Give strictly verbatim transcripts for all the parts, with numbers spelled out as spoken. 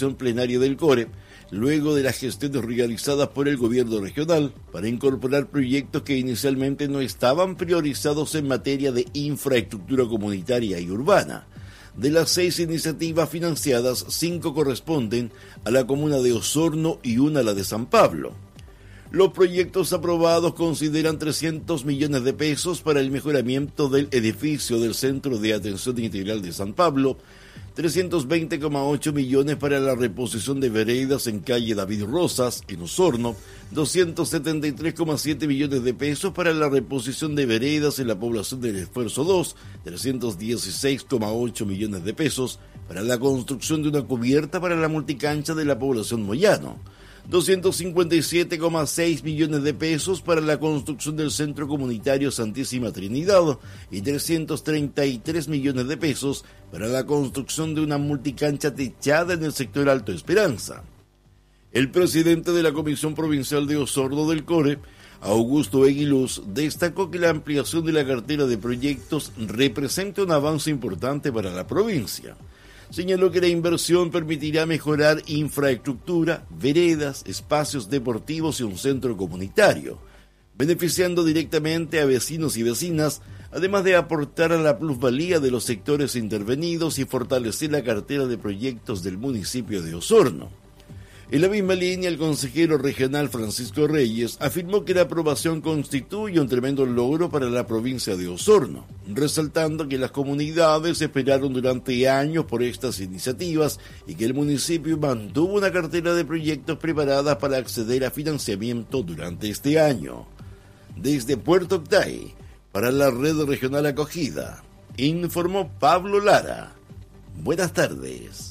sesión plenaria del CORE, luego de las gestiones realizadas por el gobierno regional para incorporar proyectos que inicialmente no estaban priorizados en materia de infraestructura comunitaria y urbana. De las seis iniciativas financiadas, cinco corresponden a la comuna de Osorno y una a la de San Pablo. Los proyectos aprobados consideran trescientos millones de pesos para el mejoramiento del edificio del Centro de Atención Integral de San Pablo, trescientos veinte coma ocho millones para la reposición de veredas en calle David Rosas, en Osorno, doscientos setenta y tres coma siete millones de pesos para la reposición de veredas en la población del Esfuerzo dos, trescientos dieciséis coma ocho millones de pesos para la construcción de una cubierta para la multicancha de la población Moyano, doscientos cincuenta y siete coma seis millones de pesos para la construcción del Centro Comunitario Santísima Trinidad y trescientos treinta y tres millones de pesos para la construcción de una multicancha techada en el sector Alto Esperanza. El presidente de la Comisión Provincial de Osorno del CORE, Augusto Eguiluz, destacó que la ampliación de la cartera de proyectos representa un avance importante para la provincia. Señaló que la inversión permitirá mejorar infraestructura, veredas, espacios deportivos y un centro comunitario, beneficiando directamente a vecinos y vecinas, además de aportar a la plusvalía de los sectores intervenidos y fortalecer la cartera de proyectos del municipio de Osorno. En la misma línea, el consejero regional Francisco Reyes afirmó que la aprobación constituye un tremendo logro para la provincia de Osorno, resaltando que las comunidades esperaron durante años por estas iniciativas y que el municipio mantuvo una cartera de proyectos preparadas para acceder a financiamiento durante este año. Desde Puerto Octay, para la Red Regional Acogida, informó Pablo Lara. Buenas tardes.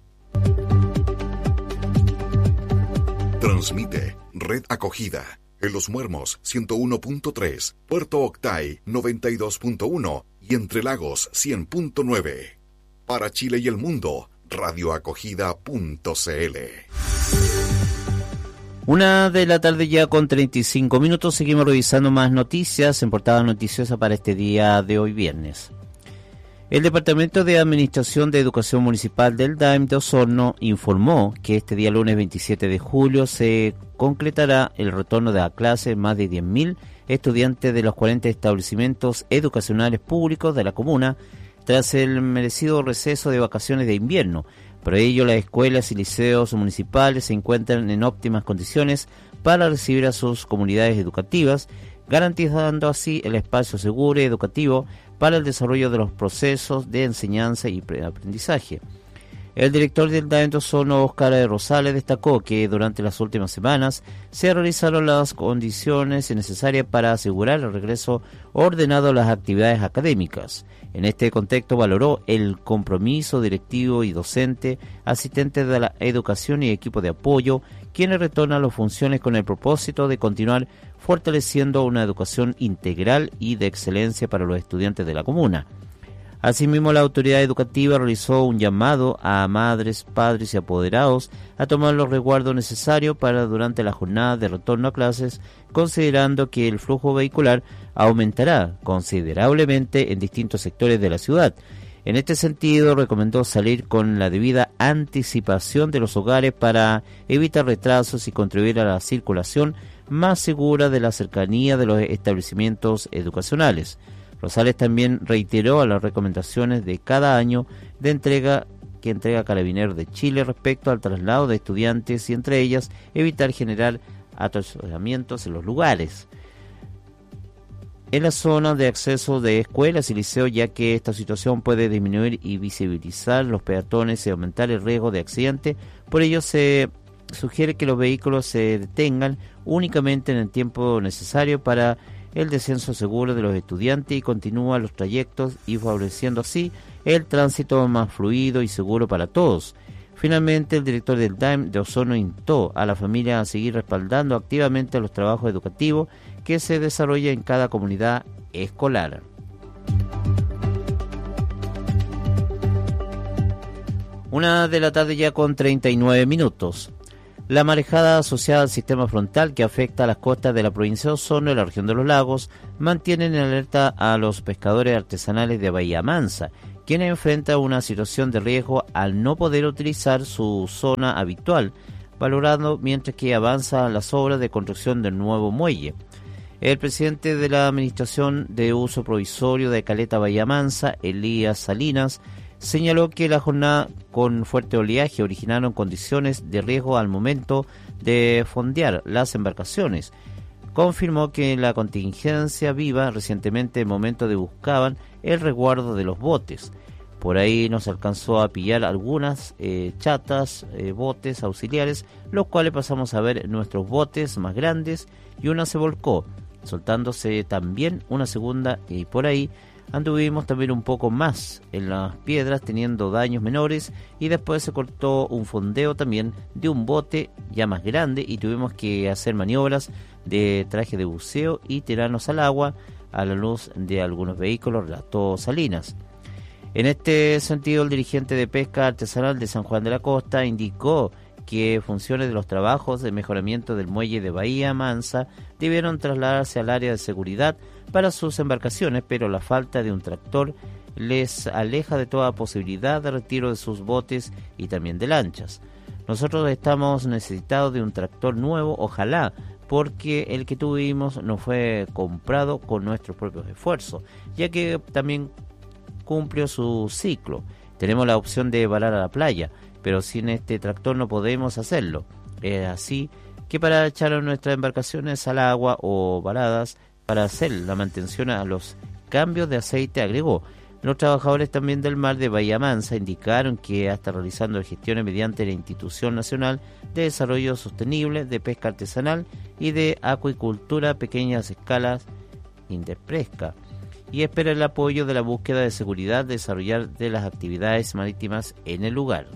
Transmite Red Acogida en Los Muermos ciento uno punto tres, Puerto Octay noventa y dos punto uno y Entre Lagos cien punto nueve. Para Chile y el mundo, radioacogida punto cl. Una de la tarde ya con treinta y cinco minutos, seguimos revisando más noticias en portada noticiosa para este día de hoy viernes. El Departamento de Administración de Educación Municipal del D A I M de Osorno informó que este día lunes veintisiete de julio se concretará el retorno de la clase de más de diez mil estudiantes de los cuarenta establecimientos educacionales públicos de la comuna tras el merecido receso de vacaciones de invierno. Por ello, las escuelas y liceos municipales se encuentran en óptimas condiciones para recibir a sus comunidades educativas, garantizando así el espacio seguro y educativo para el desarrollo de los procesos de enseñanza y aprendizaje. El director del D A I M de Osorno, Óscar Rosales, destacó que durante las últimas semanas se realizaron las condiciones necesarias para asegurar el regreso ordenado a las actividades académicas. En este contexto valoró el compromiso directivo y docente, asistentes de la educación y equipo de apoyo, quienes retornan las funciones con el propósito de continuar fortaleciendo una educación integral y de excelencia para los estudiantes de la comuna. Asimismo, la autoridad educativa realizó un llamado a madres, padres y apoderados a tomar los resguardos necesarios para durante la jornada de retorno a clases, considerando que el flujo vehicular aumentará considerablemente en distintos sectores de la ciudad. En este sentido, recomendó salir con la debida anticipación de los hogares para evitar retrasos y contribuir a la circulación más segura de la cercanía de los establecimientos educacionales. Rosales también reiteró a las recomendaciones de cada año de entrega que entrega Carabineros de Chile respecto al traslado de estudiantes y entre ellas evitar generar atolonamientos en los lugares en la zona de acceso de escuelas y liceos, ya que esta situación puede disminuir y visibilizar los peatones y aumentar el riesgo de accidente. Por ello se sugiere que los vehículos se detengan únicamente en el tiempo necesario para el descenso seguro de los estudiantes y continúa los trayectos y favoreciendo así el tránsito más fluido y seguro para todos. Finalmente, el director del D A I M de Osorno instó a la familia a seguir respaldando activamente los trabajos educativos que se desarrollan en cada comunidad escolar. Una de la tarde ya con treinta y nueve minutos. La marejada asociada al sistema frontal que afecta a las costas de la provincia de Osorno y la región de los lagos mantienen en alerta a los pescadores artesanales de Bahía Mansa, quien enfrenta una situación de riesgo al no poder utilizar su zona habitual, valorando mientras que avanzan las obras de construcción del nuevo muelle. El presidente de la Administración de Uso Provisorio de Caleta Bahía Mansa, Elías Salinas, señaló que la jornada con fuerte oleaje originaron condiciones de riesgo al momento de fondear las embarcaciones. Confirmó que la contingencia viva recientemente el momento de buscaban el resguardo de los botes. Por ahí nos alcanzó a pillar algunas eh, chatas, eh, botes auxiliares, los cuales pasamos a ver nuestros botes más grandes y una se volcó, soltándose también una segunda, y por ahí anduvimos también un poco más en las piedras teniendo daños menores, y después se cortó un fondeo también de un bote ya más grande y tuvimos que hacer maniobras de traje de buceo y tirarnos al agua a la luz de algunos vehículos, relató Salinas. En este sentido, el dirigente de pesca artesanal de San Juan de la Costa indicó que funciones de los trabajos de mejoramiento del muelle de Bahía Mansa debieron trasladarse al área de seguridad para sus embarcaciones, pero la falta de un tractor les aleja de toda posibilidad de retiro de sus botes y también de lanchas. Nosotros estamos necesitados de un tractor nuevo, ojalá, porque el que tuvimos no fue comprado con nuestros propios esfuerzos, ya que también cumplió su ciclo. Tenemos la opción de varar a la playa, pero sin este tractor no podemos hacerlo. Es así que para echar a nuestras embarcaciones al agua o varadas para hacer la mantención a los cambios de aceite, agregó. Los trabajadores también del mar de Bahía Mansa indicaron que hasta realizando gestiones mediante la Institución Nacional de Desarrollo Sostenible de Pesca Artesanal y de Acuicultura a Pequeñas Escalas, Indespresca, y espera el apoyo de la búsqueda de seguridad de desarrollar de las actividades marítimas en el lugar.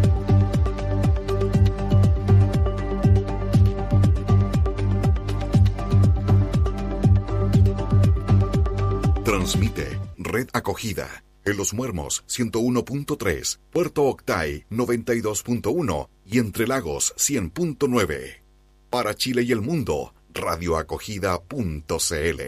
Transmite Red Acogida en Los Muermos ciento uno punto tres, Puerto Octay noventa y dos punto uno y Entre Lagos cien punto nueve. Para Chile y el mundo, radioacogida punto cl.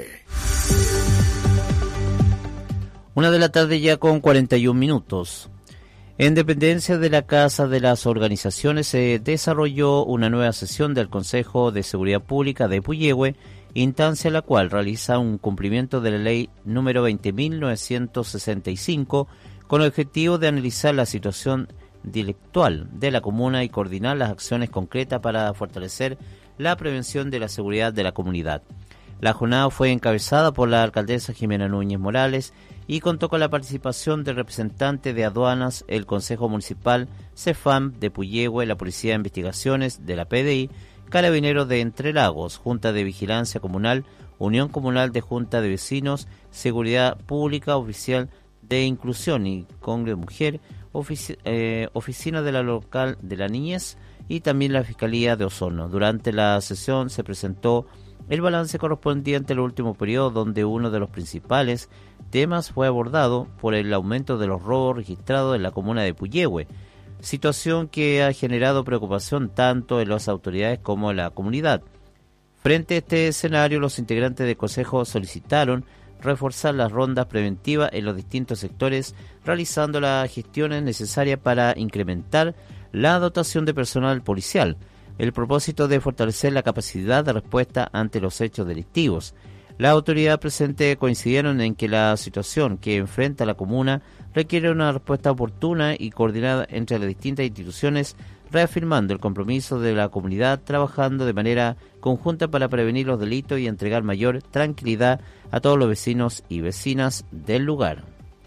Una de la tarde ya con cuarenta y un minutos. En dependencia de la Casa de las Organizaciones se desarrolló una nueva sesión del Consejo de Seguridad Pública de Puyehue, instancia la cual realiza un cumplimiento de la ley número veinte mil novecientos sesenta y cinco con el objetivo de analizar la situación delictual de la comuna y coordinar las acciones concretas para fortalecer la prevención de la seguridad de la comunidad. La jornada fue encabezada por la alcaldesa Jimena Núñez Morales y contó con la participación del representante de aduanas, el Consejo Municipal, CEFAM de Puyehue, la Policía de Investigaciones de la P D I, Carabineros de Entre Lagos, Junta de Vigilancia Comunal, Unión Comunal de Junta de Vecinos, Seguridad Pública, Oficial de Inclusión y Congreso de Mujer, ofici- eh, Oficina de la Local de la Niñez y también la Fiscalía de Osorno. Durante la sesión se presentó el balance correspondiente al último periodo, donde uno de los principales temas fue abordado por el aumento de los robos registrados en la comuna de Puyehue, situación que ha generado preocupación tanto en las autoridades como en la comunidad. Frente a este escenario, los integrantes del Consejo solicitaron reforzar las rondas preventivas en los distintos sectores, realizando las gestiones necesarias para incrementar la dotación de personal policial, el propósito de fortalecer la capacidad de respuesta ante los hechos delictivos. La autoridad presente coincidieron en que la situación que enfrenta la comuna requiere una respuesta oportuna y coordinada entre las distintas instituciones, reafirmando el compromiso de la comunidad trabajando de manera conjunta para prevenir los delitos y entregar mayor tranquilidad a todos los vecinos y vecinas del lugar.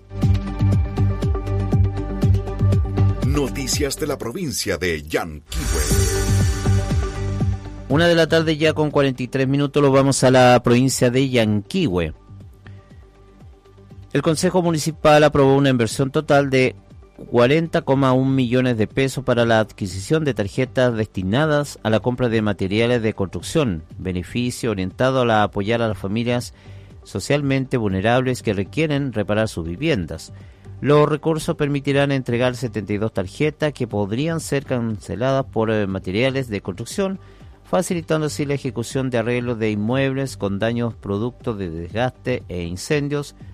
Noticias de la provincia de Yanquihue. Una de la tarde ya con cuarenta y tres minutos, lo vamos a la provincia de Yanquihue. El Consejo Municipal aprobó una inversión total de cuarenta coma uno millones de pesos para la adquisición de tarjetas destinadas a la compra de materiales de construcción, beneficio orientado a apoyar a las familias socialmente vulnerables que requieren reparar sus viviendas. Los recursos permitirán entregar setenta y dos tarjetas que podrían ser canceladas por eh, materiales de construcción, facilitando así la ejecución de arreglos de inmuebles con daños producto de desgaste e incendios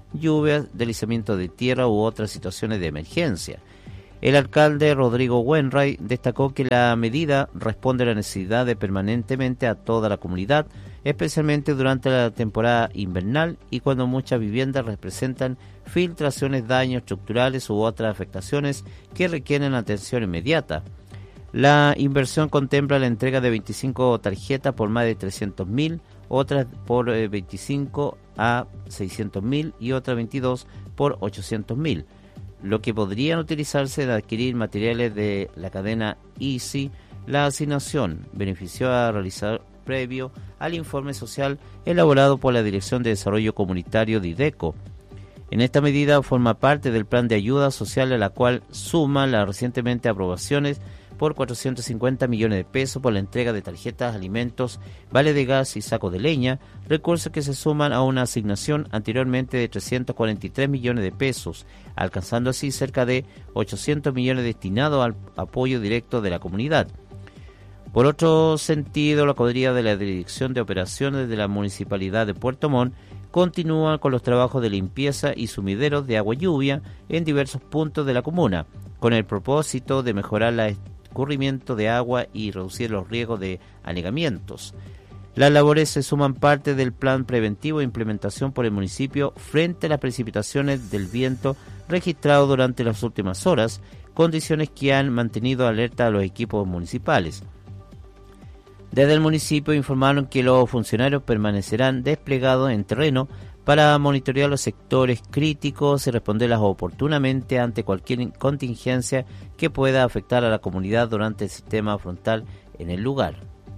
lluvias, deslizamiento de tierra u otras situaciones de emergencia. El alcalde Rodrigo Wainwright destacó que la medida responde a la necesidad de permanentemente a toda la comunidad, especialmente durante la temporada invernal y cuando muchas viviendas representan filtraciones, daños estructurales u otras afectaciones que requieren atención inmediata. La inversión contempla la entrega de veinticinco tarjetas por más de trescientos mil, otras por eh, veinticinco a seiscientos mil y otras veintidós por ochocientos mil. Lo que podrían utilizarse de adquirir materiales de la cadena Easy. La asignación benefició a realizar previo al informe social elaborado por la Dirección de Desarrollo Comunitario de IDECO. En esta medida forma parte del plan de ayuda social, a la cual suma las recientemente aprobaciones por cuatrocientos cincuenta millones de pesos por la entrega de tarjetas, alimentos, vale de gas y saco de leña, recursos que se suman a una asignación anteriormente de trescientos cuarenta y tres millones de pesos, alcanzando así cerca de ochocientos millones destinados al apoyo directo de la comunidad. Por otro sentido, la cuadrilla de la Dirección de Operaciones de la Municipalidad de Puerto Montt continúa con los trabajos de limpieza y sumideros de agua lluvia en diversos puntos de la comuna, con el propósito de mejorar la escurrimiento de agua y reducir los riesgos de anegamientos. Las labores se suman parte del plan preventivo de implementación por el municipio frente a las precipitaciones del viento registrado durante las últimas horas, condiciones que han mantenido alerta a los equipos municipales. Desde el municipio informaron que los funcionarios permanecerán desplegados en terreno para monitorear los sectores críticos y responderlas oportunamente ante cualquier contingencia que pueda afectar a la comunidad durante el sistema frontal en el lugar.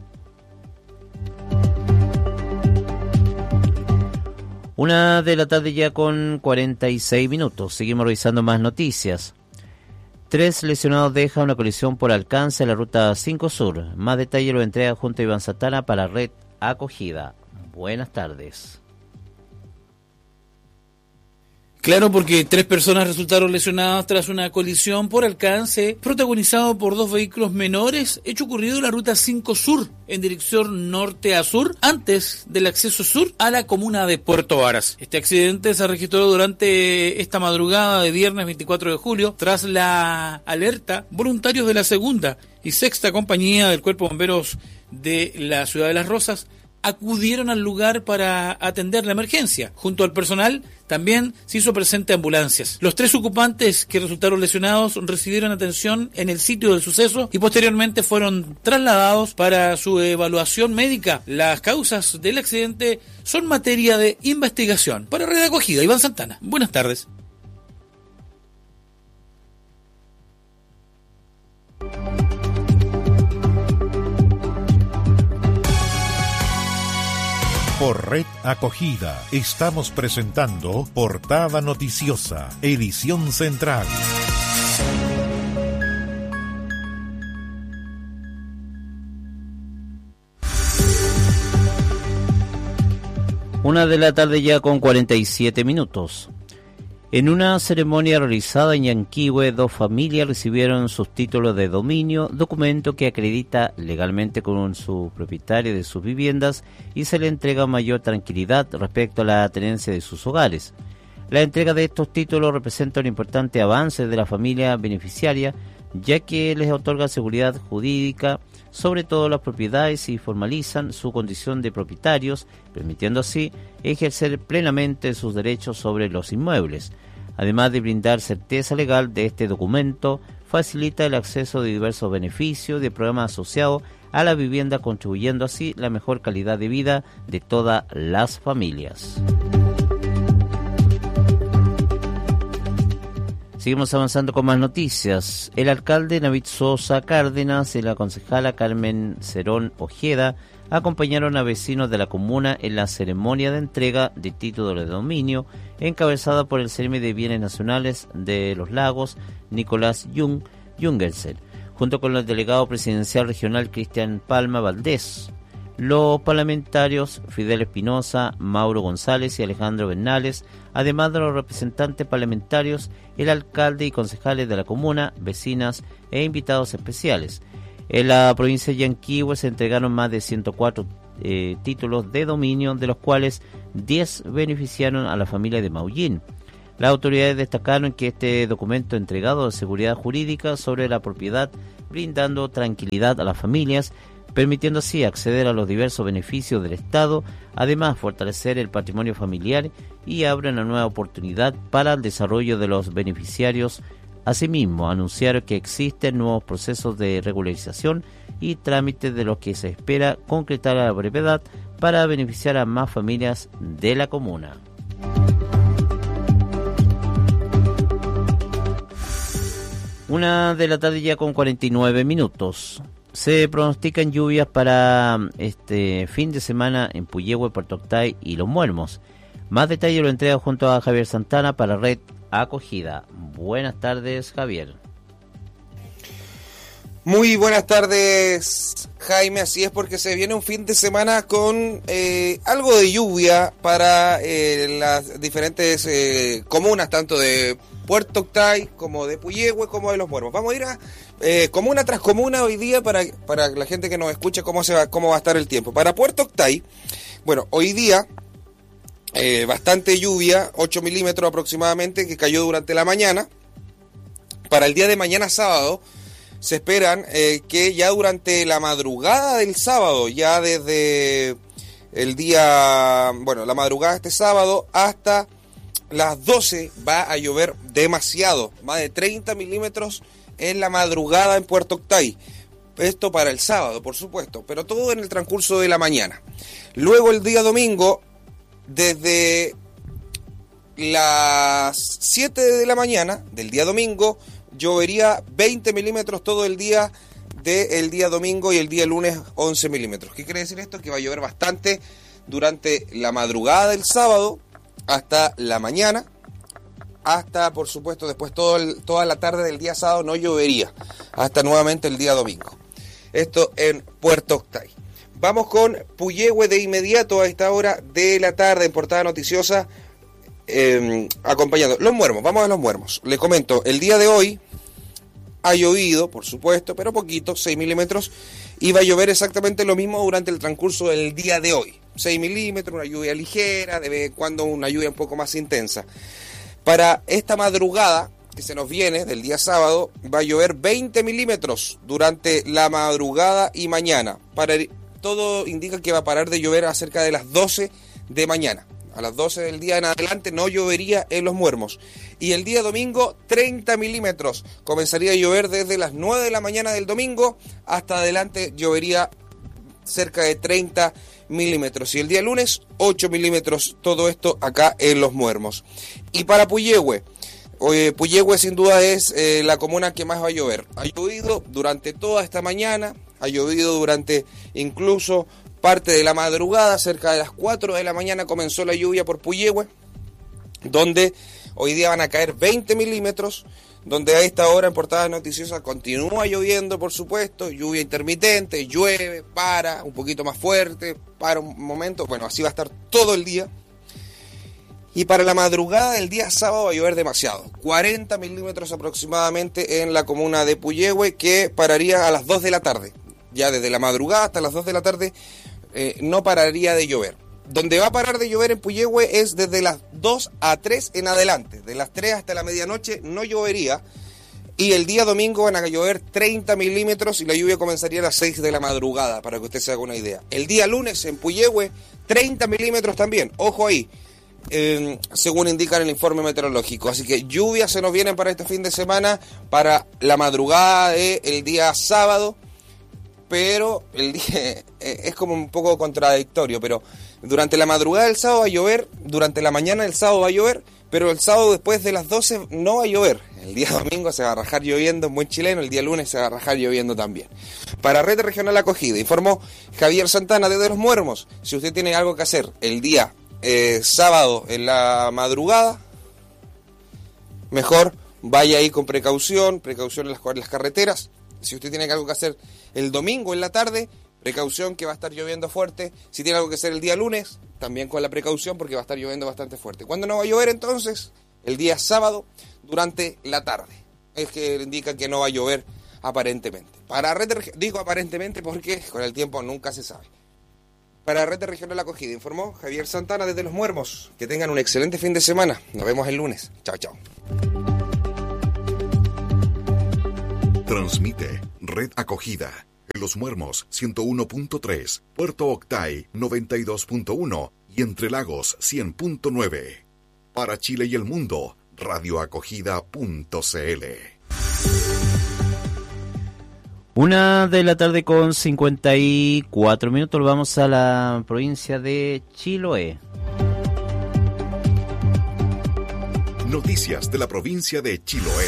Una de la tarde ya con cuarenta y seis minutos. Seguimos revisando más noticias. Tres lesionados dejan una colisión por alcance en la ruta cinco Sur. Más detalle lo entrega junto a Iván Santana para Red Acogida. Buenas tardes. Claro, porque tres personas resultaron lesionadas tras una colisión por alcance protagonizado por dos vehículos menores, hecho ocurrido en la ruta cinco Sur, en dirección norte a sur, antes del acceso sur a la comuna de Puerto Varas. Este accidente se registró durante esta madrugada de viernes veinticuatro de julio, tras la alerta voluntarios de la segunda y sexta compañía del Cuerpo de Bomberos de la ciudad de Las Rosas acudieron al lugar para atender la emergencia. Junto al personal también se hizo presente ambulancias. Los tres ocupantes que resultaron lesionados recibieron atención en el sitio del suceso y posteriormente fueron trasladados para su evaluación médica. Las causas del accidente son materia de investigación. Para Red Acogida, Iván Santana. Buenas tardes. Por Red Acogida estamos presentando Portada Noticiosa, edición central. Una de la tarde ya con cuarenta y siete minutos. En una ceremonia realizada en Yanquihue, dos familias recibieron sus títulos de dominio, documento que acredita legalmente con su propietario de sus viviendas y se le entrega mayor tranquilidad respecto a la tenencia de sus hogares. La entrega de estos títulos representa un importante avance de la familia beneficiaria, ya que les otorga seguridad jurídica sobre todo las propiedades y formalizan su condición de propietarios, permitiendo así ejercer plenamente sus derechos sobre los inmuebles. Además de brindar certeza legal de este documento, facilita el acceso de diversos beneficios de programas asociados a la vivienda, contribuyendo así la mejor calidad de vida de todas las familias. Seguimos avanzando con más noticias. El alcalde Navid Sosa Cárdenas y la concejala Carmen Cerón Ojeda acompañaron a vecinos de la comuna en la ceremonia de entrega de títulos de dominio encabezada por el Ceremi de Bienes Nacionales de los Lagos, Nicolás Jung Jungelser, junto con el delegado presidencial regional Cristian Palma Valdés. Los parlamentarios Fidel Espinosa, Mauro González y Alejandro Bernales, además de los representantes parlamentarios, el alcalde y concejales de la comuna, vecinas e invitados especiales. En la provincia de Yanquihue se entregaron más de ciento cuatro eh, títulos de dominio, de los cuales diez beneficiaron a la familia de Maullín. Las autoridades destacaron que este documento entregado de seguridad jurídica sobre la propiedad, brindando tranquilidad a las familias, permitiendo así acceder a los diversos beneficios del Estado, además fortalecer el patrimonio familiar y abre una nueva oportunidad para el desarrollo de los beneficiarios. Asimismo, anunciaron que existen nuevos procesos de regularización y trámites de los que se espera concretar a la brevedad para beneficiar a más familias de la comuna. Una de la tarde ya con cuarenta y nueve minutos. Se pronostican lluvias para este fin de semana en Puyehue, Puerto Octay y Los Muermos. Más detalle lo entrega junto a Javier Santana para Red Acogida. Buenas tardes, Javier. Muy buenas tardes, Jaime. Así es, porque se viene un fin de semana con eh, algo de lluvia para eh, las diferentes eh, comunas, tanto de Puerto Octay como de Puyehue como de Los Muermos. Vamos a ir a eh, comuna tras comuna hoy día para, para la gente que nos escuche cómo, se va, cómo va a estar el tiempo. Para Puerto Octay, bueno, hoy día eh, bastante lluvia, ocho milímetros aproximadamente, que cayó durante la mañana. Para el día de mañana sábado, se esperan eh, que ya durante la madrugada del sábado, ya desde el día, bueno, la madrugada de este sábado hasta las doce va a llover demasiado, más de treinta milímetros en la madrugada en Puerto Octay. Esto para el sábado, por supuesto, pero todo en el transcurso de la mañana. Luego el día domingo, desde las siete de la mañana del día domingo, llovería veinte milímetros todo el día del día domingo y el día lunes once milímetros. ¿Qué quiere decir esto? Que va a llover bastante durante la madrugada del sábado hasta la mañana, hasta por supuesto después todo el, toda la tarde del día sábado no llovería, hasta nuevamente el día domingo. Esto en Puerto Octay. Vamos con Puyehue de inmediato a esta hora de la tarde en Portada Noticiosa. Eh, acompañando Los Muermos, vamos a Los Muermos. Les comento, el día de hoy ha llovido, por supuesto, pero poquito, seis milímetros, y va a llover exactamente lo mismo durante el transcurso del día de hoy. seis milímetros, una lluvia ligera, de vez en cuando una lluvia un poco más intensa. Para esta madrugada que se nos viene, del día sábado, va a llover veinte milímetros durante la madrugada y mañana. Para, todo indica que va a parar de llover a cerca de las doce de mañana. A las doce del día en adelante no llovería en Los Muermos. Y el día domingo, treinta milímetros. Comenzaría a llover desde las nueve de la mañana del domingo hasta adelante llovería cerca de treinta milímetros. Y el día lunes, ocho milímetros. Todo esto acá en Los Muermos. Y para Puyehue. Eh, Puyehue sin duda es eh, la comuna que más va a llover. Ha llovido durante toda esta mañana. Ha llovido durante incluso parte de la madrugada, cerca de las cuatro de la mañana comenzó la lluvia por Puyehue, donde hoy día van a caer veinte milímetros, donde a esta hora en Portada Noticiosa continúa lloviendo, por supuesto, lluvia intermitente, llueve, para, un poquito más fuerte, para un momento, bueno, así va a estar todo el día. Y para la madrugada del día sábado va a llover demasiado, cuarenta milímetros aproximadamente en la comuna de Puyehue, que pararía a las dos de la tarde. Ya desde la madrugada hasta las dos de la tarde eh, no pararía de llover. Donde va a parar de llover en Puyehue es desde las dos a tres en adelante. De las tres hasta la medianoche no llovería. Y el día domingo van a llover treinta milímetros y la lluvia comenzaría a las seis de la madrugada, para que usted se haga una idea. El día lunes en Puyehue, treinta milímetros también. Ojo ahí, eh, según indica el informe meteorológico. Así que lluvias se nos vienen para este fin de semana, para la madrugada del día sábado. Pero el día es como un poco contradictorio, pero durante la madrugada del sábado va a llover, durante la mañana del sábado va a llover, pero el sábado después de las doce no va a llover. El día domingo se va a rajar lloviendo, en buen chileno, el día lunes se va a rajar lloviendo también. Para Red Regional Acogida, informó Javier Santana desde Los Muermos. Si usted tiene algo que hacer el día eh, sábado en la madrugada, mejor vaya ahí con precaución, precaución en las, en las carreteras. Si usted tiene algo que hacer el domingo en la tarde, precaución que va a estar lloviendo fuerte. Si tiene algo que hacer el día lunes, también con la precaución porque va a estar lloviendo bastante fuerte. ¿Cuándo no va a llover entonces? El día sábado durante la tarde. Es que indica que no va a llover aparentemente. Para Red, digo aparentemente porque con el tiempo nunca se sabe. Para Red Regional Acogida, informó Javier Santana desde Los Muermos. Que tengan un excelente fin de semana. Nos vemos el lunes. Chao, chao. Transmite Red Acogida en Los Muermos ciento uno punto tres, Puerto Octay noventa y dos punto uno y Entre Lagos cien punto nueve. Para Chile y el mundo, radioacogida punto cl. Una de la tarde con cincuenta y cuatro minutos, vamos a la provincia de Chiloé. Noticias de la provincia de Chiloé.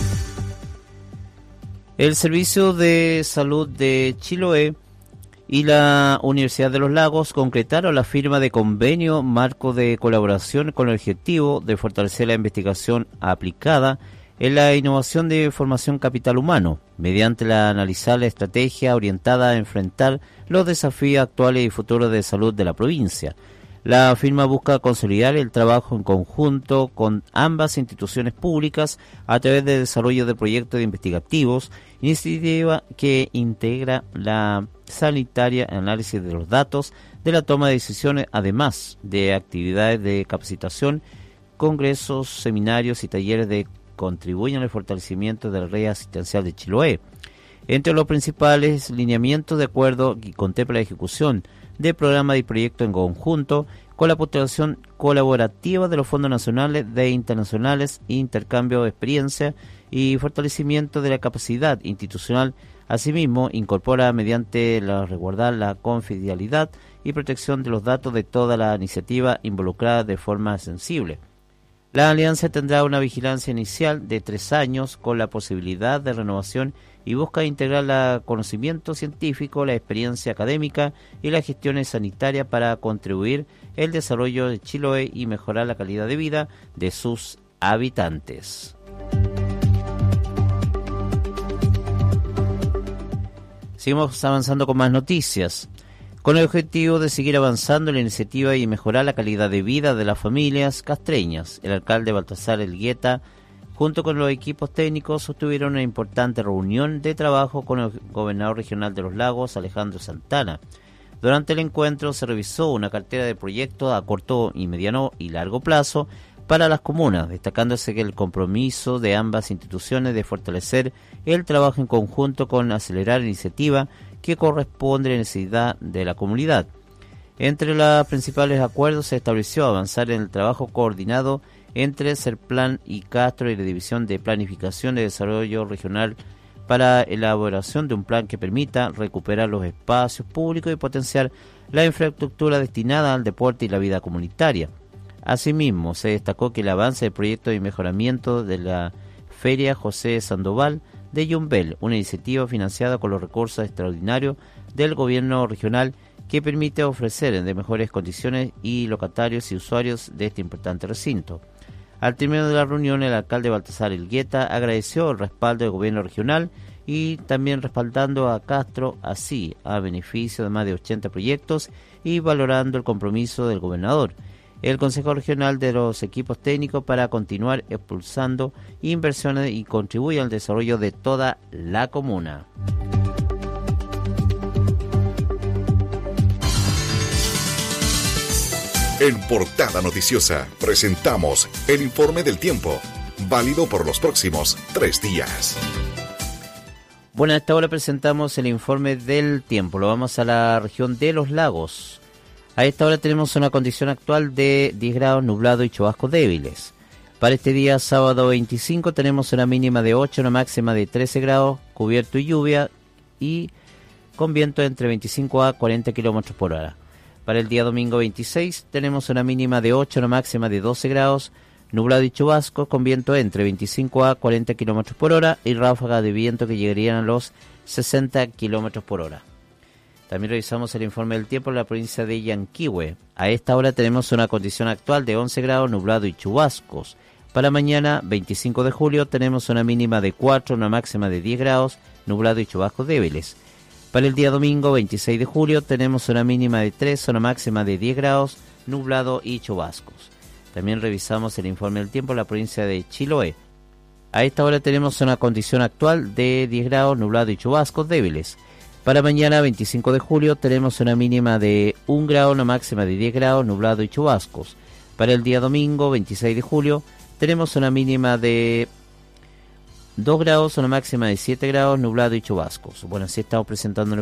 El Servicio de Salud de Chiloé y la Universidad de los Lagos concretaron la firma de convenio marco de colaboración con el objetivo de fortalecer la investigación aplicada en la innovación de formación capital humano, mediante la analizar la estrategia orientada a enfrentar los desafíos actuales y futuros de salud de la provincia. La firma busca consolidar el trabajo en conjunto con ambas instituciones públicas a través del desarrollo de proyectos investigativos, iniciativa que integra la sanitaria, análisis de los datos, de la toma de decisiones, además de actividades de capacitación, congresos, seminarios y talleres de contribuyen al fortalecimiento de la red asistencial de Chiloé. Entre los principales lineamientos de acuerdo y contempla la ejecución de programas y proyectos en conjunto con la postulación colaborativa de los fondos nacionales de internacionales, intercambio de experiencia y fortalecimiento de la capacidad institucional. Asimismo, incorpora mediante la resguardar la confidencialidad y protección de los datos de toda la iniciativa involucrada de forma sensible. La alianza tendrá una vigilancia inicial de tres años con la posibilidad de renovación y busca integrar el conocimiento científico, la experiencia académica y las gestiones sanitarias para contribuir al desarrollo de Chiloé y mejorar la calidad de vida de sus habitantes. Seguimos avanzando con más noticias. Con el objetivo de seguir avanzando en la iniciativa y mejorar la calidad de vida de las familias castreñas, el alcalde Baltasar Elgueta, junto con los equipos técnicos, sostuvieron una importante reunión de trabajo con el gobernador regional de los Lagos, Alejandro Santana. Durante el encuentro se revisó una cartera de proyectos a corto y mediano y largo plazo para las comunas, destacándose que el compromiso de ambas instituciones de fortalecer el trabajo en conjunto con acelerar la iniciativa que corresponde a la necesidad de la comunidad. Entre los principales acuerdos se estableció avanzar en el trabajo coordinado entre Serplan y Castro y la División de Planificación de Desarrollo Regional para elaboración de un plan que permita recuperar los espacios públicos y potenciar la infraestructura destinada al deporte y la vida comunitaria. Asimismo, se destacó que el avance del proyecto de mejoramiento de la Feria José Sandoval de Yumbel, una iniciativa financiada con los recursos extraordinarios del gobierno regional que permite ofrecer de mejores condiciones y locatarios y usuarios de este importante recinto. Al término de la reunión, el alcalde Baltasar Elgueta agradeció el respaldo del gobierno regional y también respaldando a Castro, así a beneficio de más de ochenta proyectos y valorando el compromiso del gobernador. El Consejo Regional de los equipos técnicos para continuar expulsando inversiones y contribuir al desarrollo de toda la comuna. En Portada Noticiosa presentamos el informe del tiempo, válido por los próximos tres días. Bueno, a esta hora presentamos el informe del tiempo. Lo vamos a la región de los lagos. A esta hora tenemos una condición actual de diez grados, nublado y chubascos débiles. Para este día, sábado veinticinco, tenemos una mínima de ocho, una máxima de trece grados, cubierto y lluvia, y con viento entre veinticinco a cuarenta kilómetros por hora. Para el día domingo veintiséis, tenemos una mínima de ocho, una máxima de doce grados, nublado y chubascos, con viento entre veinticinco a cuarenta kilómetros por hora y ráfagas de viento que llegarían a los sesenta kilómetros por hora. También revisamos el informe del tiempo en la provincia de Yanquihue. A esta hora tenemos una condición actual de once grados, nublado y chubascos. Para mañana, veinticinco de julio, tenemos una mínima de cuatro, una máxima de diez grados, nublado y chubascos débiles. Para el día domingo, veintiséis de julio, tenemos una mínima de tres, una máxima de diez grados, nublado y chubascos. También revisamos el informe del tiempo en la provincia de Chiloé. A esta hora tenemos una condición actual de diez grados, nublado y chubascos débiles. Para mañana, veinticinco de julio, tenemos una mínima de un grado, una máxima de diez grados, nublado y chubascos. Para el día domingo, veintiséis de julio, tenemos una mínima de dos grados, una máxima de siete grados, nublado y chubascos. Bueno, así estamos presentando